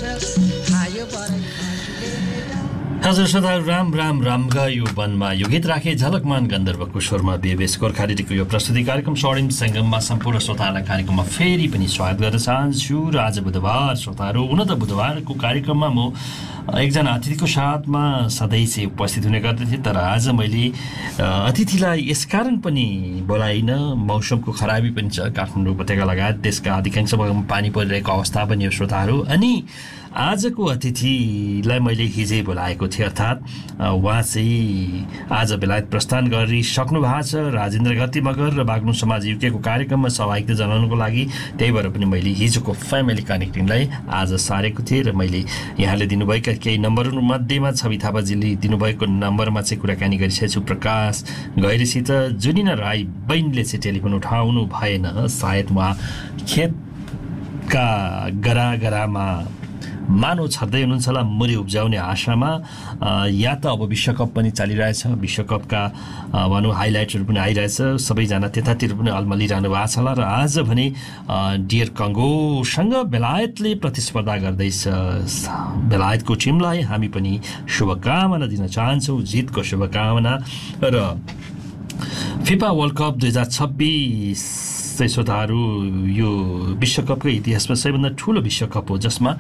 हजुर श्रोताहरू राम राम राम गयो वनमा यो गीत राखे झलकमान गन्धर्वको स्वरमा बेबेस गोर्खालीको यो प्रस्तुति कार्यक्रम स्वर्णिम सङ्गममा सम्पूर्ण श्रोताहरूलाई कार्यक्रममा फेरि पनि स्वागत गर्न चाहन्छु। र आज बुधबार श्रोताहरू, हुन त बुधबारको कार्यक्रममा म एकजना अतिथिको साथमा सधैँ चाहिँ उपस्थित हुने गर्दथे, तर आज मैले अतिथिलाई यसकारण पनि बोलाइन, मौसमको खराबी पनि छ काठमाडौँ उपत्यका लगायत देशका अधिकांश भागमा पानी परिरहेको अवस्था पनि हो श्रोताहरू। अनि आजको अतिथिलाई मैले हिजै बोलाएको थिएँ, अर्थात् उहाँ चाहिँ आज बेलायत प्रस्थान गरिसक्नु भएको छ। राजेन्द्र गति मगर र बाग्लुङ समाज युकेको कार्यक्रममा सहभागिता जनाउनुको लागि, त्यही भएर पनि मैले हिजोको फ्यामिली कनेक्टिङलाई आज सारेको थिएँ र मैले यहाँले दिनुभएका केही नम्बरहरू मध्येमा छवि थापाजीले दिनुभएको नम्बरमा चाहिँ कुराकानी गरिसकेको छु प्रकाश गैरीसित। जुनिना राई बहिनीले चाहिँ टेलिफोन उठाउनु भएन, सायद उहाँ खेतका गरामा मानव छर्दै हुनुहुन्छ होला मुरी उब्जाउने आशामा, या त अब विश्वकप पनि चलिरहेछ, विश्वकपका भनौँ हाइलाइटहरू पनि आइरहेछ, सबैजना त्यतातिर पनि अल्मलिरहनु भएको छ होला। र आज भने डियर कङ्गोसँग बेलायतले प्रतिस्पर्धा गर्दैछ। बेलायतको टिमलाई हामी पनि शुभकामना दिन चाहन्छौँ, जितको शुभकामना। र फिफा वर्ल्ड कप 2026 श्रोताहरू यो विश्वकपको इतिहासमा सबैभन्दा ठुलो विश्वकप हो, जसमा